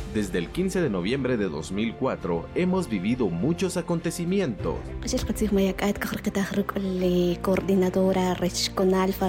Desde el 15 de noviembre de 2004 hemos vivido muchos acontecimientos. Coordinadora regional